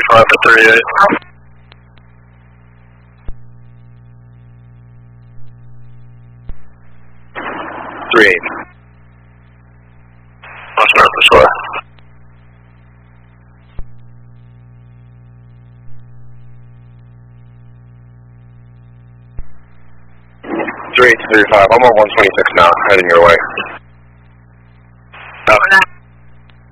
125 for 38. 38. What's north of shore? I'm on 126 now, heading your way.